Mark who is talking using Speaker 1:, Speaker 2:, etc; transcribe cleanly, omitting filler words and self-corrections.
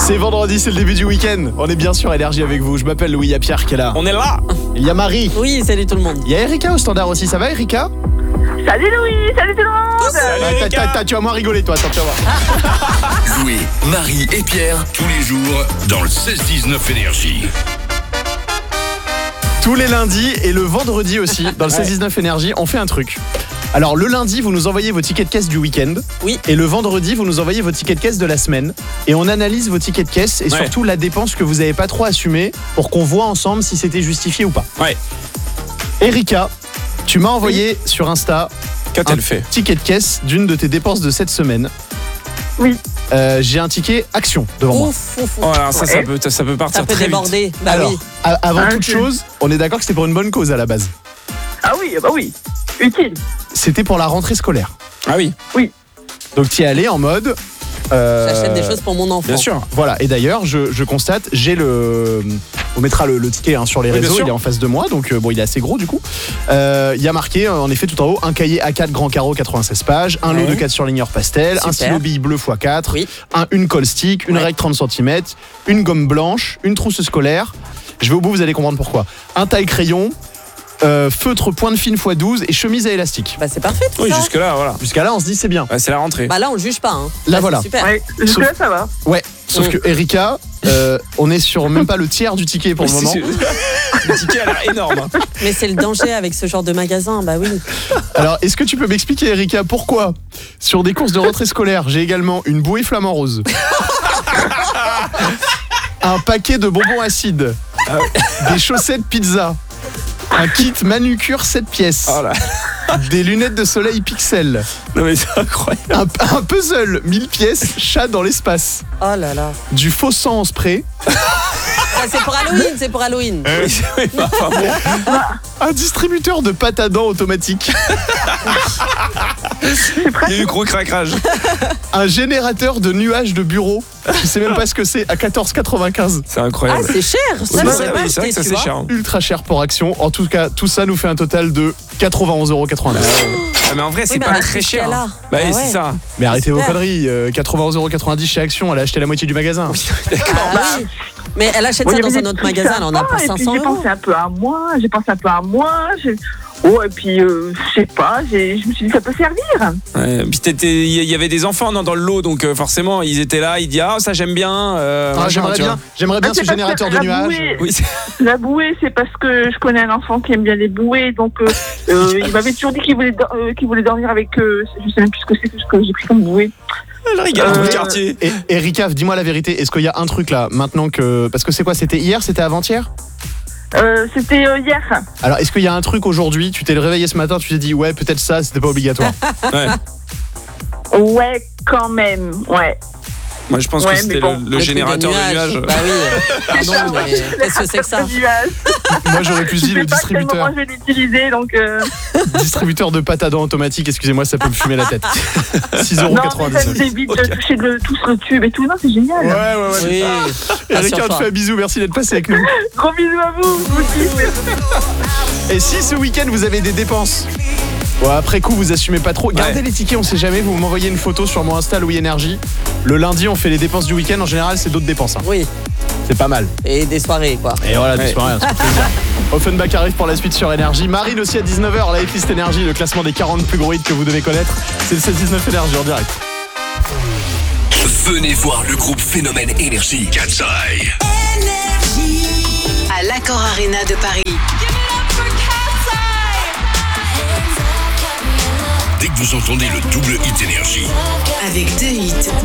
Speaker 1: C'est vendredi, c'est le début du week-end. On est bien sûr Énergie avec vous. Je m'appelle Louis, il y a Pierre qui est là.
Speaker 2: On est là.
Speaker 1: Il y a Marie.
Speaker 3: Oui, salut tout le monde.
Speaker 1: Il y a Erika au standard aussi. Ça va, Erika?
Speaker 4: Salut Louis, salut tout le monde.
Speaker 2: Salut, Erika.
Speaker 1: Tu vas moins rigoler, toi. Attends, tu vas voir.
Speaker 5: Louis, Marie et Pierre, tous les jours, dans le 16-19 Énergie.
Speaker 1: Tous les lundis et le vendredi aussi, dans le 16-19 Énergie, on fait un truc. Alors, le lundi, vous nous envoyez vos tickets de caisse du week-end.
Speaker 3: Oui.
Speaker 1: Et le vendredi, vous nous envoyez vos tickets de caisse de la semaine. Et on analyse vos tickets de caisse et surtout la dépense que vous n'avez pas trop assumée pour qu'on voit ensemble si c'était justifié ou pas.
Speaker 2: Ouais.
Speaker 1: Erika, tu m'as envoyé sur Insta
Speaker 2: Qu'a-t-elle fait?
Speaker 1: ticket de caisse d'une de tes dépenses de cette semaine.
Speaker 4: Oui.
Speaker 1: J'ai un ticket action devant moi.
Speaker 3: Ouf.
Speaker 2: Voilà, ça peut partir
Speaker 3: Ça peut
Speaker 2: très
Speaker 3: déborder. Bah
Speaker 1: Alors,
Speaker 3: oui.
Speaker 1: avant toute
Speaker 4: ok.
Speaker 1: chose, on est d'accord que c'était pour une bonne cause à la base.
Speaker 4: Ah oui. Utile.
Speaker 1: C'était pour la rentrée scolaire.
Speaker 2: vite. Ah oui,
Speaker 1: Donc tu y es allé en mode...
Speaker 3: J'achète des choses pour mon enfant.
Speaker 2: bien sûr.
Speaker 1: Voilà, et d'ailleurs, je constate, j'ai le... On mettra le ticket sur les
Speaker 2: Oui, bien
Speaker 1: réseaux,
Speaker 2: sûr.
Speaker 1: il est en face de moi, donc bon, il est assez gros du coup. Il y a marqué, en effet, tout en haut, un cahier A4 grand carreau 96 pages, un lot de 4 surligneurs pastel, un
Speaker 3: Super.
Speaker 1: stylo bille bleu x4,
Speaker 3: Oui.
Speaker 1: une colle stick, une règle 30 cm, une gomme blanche, une trousse scolaire. Je vais au bout, vous allez comprendre pourquoi. Un taille-crayon, feutre pointe fine x12 et chemise à élastique.
Speaker 3: Bah c'est parfait tout
Speaker 2: Oui,
Speaker 3: ça.
Speaker 2: jusque-là, voilà.
Speaker 1: Jusqu'à là, on se dit c'est bien.
Speaker 2: Ouais, c'est la rentrée.
Speaker 3: Bah là on le juge pas. Hein.
Speaker 1: Là,
Speaker 3: c'est
Speaker 1: voilà.
Speaker 3: Super.
Speaker 4: Ouais, jusque-là ça va.
Speaker 1: Ouais, sauf que Erika, on est sur même pas le tiers du ticket pour le moment.
Speaker 2: Le ticket a l'air énorme. Hein.
Speaker 3: Mais c'est le danger avec ce genre de magasin. Bah oui.
Speaker 1: Alors, est-ce que tu peux m'expliquer, Erika, pourquoi sur des courses de rentrée scolaire, j'ai également une bouée flamant rose, un paquet de bonbons acides, des chaussettes pizza, un kit manucure 7 pièces,
Speaker 2: Oh là.
Speaker 1: des lunettes de soleil pixel,
Speaker 2: Non mais c'est incroyable.
Speaker 1: un puzzle 1000 pièces chat dans l'espace,
Speaker 3: Oh là là.
Speaker 1: du faux sang en spray,
Speaker 3: Ah, c'est pour Halloween.
Speaker 2: Oui, enfin, bon.
Speaker 1: un distributeur de pâte à dents automatique,
Speaker 2: Il y a eu gros craquage.
Speaker 1: un générateur de nuages de bureau, je sais même pas ce que c'est, à 14,95.
Speaker 2: C'est
Speaker 3: Ah
Speaker 2: incroyable.
Speaker 3: c'est cher. Ça
Speaker 2: Oui,
Speaker 3: j'aurais pas
Speaker 2: c'est vrai
Speaker 3: acheté,
Speaker 2: que ça
Speaker 3: tu
Speaker 2: c'est
Speaker 3: vois.
Speaker 2: cher. Hein.
Speaker 1: Ultra cher pour Action. En tout cas, tout ça nous fait un total de 91,89 €.
Speaker 2: Ah, mais en vrai, c'est
Speaker 3: Oui, mais
Speaker 2: pas
Speaker 3: avec
Speaker 2: très
Speaker 3: tout ce
Speaker 2: cher.
Speaker 3: qu'il y a là.
Speaker 2: Hein. Bah oui,
Speaker 3: Ah ouais.
Speaker 2: c'est ça.
Speaker 1: Mais arrêtez vos
Speaker 3: Super.
Speaker 1: conneries. 91,90 € chez Action. Elle a acheté la moitié du magasin.
Speaker 3: Ah oui. Mais elle achète
Speaker 4: Ouais,
Speaker 3: ça
Speaker 4: il y
Speaker 3: dans
Speaker 4: avait
Speaker 3: un
Speaker 4: des
Speaker 3: autre
Speaker 4: trucs
Speaker 3: magasin. Elle en a pour
Speaker 4: sympas, et
Speaker 3: 500
Speaker 4: puis
Speaker 3: €.
Speaker 4: J'ai pensé un peu à moi. Oh, et puis, je sais pas, je me suis dit, ça peut servir.
Speaker 2: Ouais, puis il y avait des enfants dans le lot, donc forcément, ils étaient là. Ils disent ah ça j'aime bien. machin,
Speaker 1: J'aimerais
Speaker 2: tu
Speaker 1: bien,
Speaker 2: vois.
Speaker 1: j'aimerais bien
Speaker 4: Ah, c'est
Speaker 1: ce
Speaker 4: parce
Speaker 1: générateur
Speaker 4: que
Speaker 1: de
Speaker 4: la
Speaker 1: nuages.
Speaker 4: bouée-
Speaker 2: Oui,
Speaker 4: La bouée, c'est parce que je connais un enfant qui aime bien les bouées, donc il m'avait toujours dit qu'il voulait dormir avec. Je sais même plus ce que j'ai pris comme bouée.
Speaker 2: je rigole tout le
Speaker 4: Euh,
Speaker 2: quartier.
Speaker 1: Et Erika, dis-moi la vérité. Est-ce qu'il y a un truc là maintenant que parce que c'est quoi? C'était hier? C'était avant-hier?
Speaker 4: C'était hier.
Speaker 1: Alors est-ce qu'il y a un truc aujourd'hui? Tu t'es réveillé ce matin, tu t'es dit ouais peut-être ça, c'était pas obligatoire.
Speaker 2: Ouais.
Speaker 4: Ouais, quand même. Ouais.
Speaker 2: Moi, je pense
Speaker 4: Ouais,
Speaker 2: que c'était
Speaker 4: mais bon,
Speaker 2: le générateur de nuages.
Speaker 3: Bah oui. Pardon, mais qu'est-ce que c'est que ça?
Speaker 1: Moi j'aurais plus dit
Speaker 4: Je
Speaker 1: le
Speaker 4: sais pas à quel
Speaker 1: distributeur.
Speaker 4: moment je vais l'utiliser, donc.
Speaker 1: Distributeur de pâte à dents automatique. Excusez-moi, ça peut me fumer la tête.
Speaker 4: Non, mais ça me
Speaker 1: 6,99 €.
Speaker 4: évite de toucher tous le tube et tout. Non, c'est génial.
Speaker 1: Ouais.
Speaker 3: Oui.
Speaker 1: Erika, on te
Speaker 3: Rassure-toi.
Speaker 1: fait un bisou. Merci d'être passé avec nous.
Speaker 4: Gros bisous à vous. Vous aussi, merci.
Speaker 1: Et si ce week-end vous avez des dépenses, bon, après coup vous assumez pas trop, gardez
Speaker 2: Ouais.
Speaker 1: les tickets, on sait jamais, vous m'envoyez une photo sur mon Insta Louis Énergie. Le lundi on fait les dépenses du week-end, en général c'est d'autres dépenses. Hein.
Speaker 3: Oui.
Speaker 1: C'est pas mal.
Speaker 3: Et des soirées quoi.
Speaker 1: Et voilà,
Speaker 2: Ouais.
Speaker 1: c'est pas rien, c'est pour plaisir. Offenbach arrive pour la suite sur Énergie. Marine aussi à 19h, la hitlist Énergie, le classement des 40 plus gros hits que vous devez connaître. C'est le 16-19 Énergie en direct.
Speaker 5: Venez voir le groupe Phénomène Énergie. Cat's Eye.
Speaker 6: À l'Accor Arena de Paris.
Speaker 5: Dès que vous entendez le double hit Énergie,
Speaker 6: Avec 2 hits,